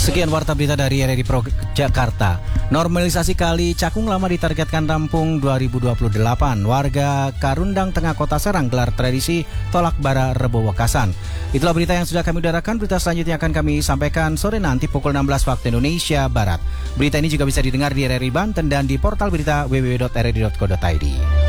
Sekian warta berita dari RRI Pro Jakarta. Normalisasi Kali Cakung Lama ditargetkan rampung 2028. Warga Karundang Tengah Kota Serang gelar tradisi tolak bara Rebo Wekasan. Itulah berita yang sudah kami udarakan. Berita selanjutnya akan kami sampaikan sore nanti pukul 16 waktu Indonesia Barat. Berita ini juga bisa didengar di RRI Banten dan di portal berita www.rri.co.id.